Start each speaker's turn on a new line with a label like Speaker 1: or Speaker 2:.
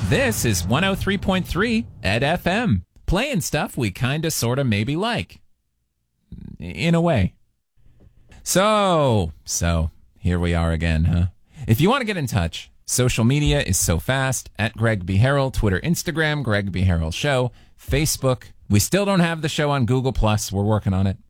Speaker 1: This is 103.3 Ed FM, playing stuff we kinda, sorta, maybe like. In a way. So, here we are again, huh? If you want to get in touch, social media is so fast, at Greg B. Harrell, Twitter, Instagram, Greg B. Harrell Show, Facebook. We still don't have the show on Google+, we're working on it.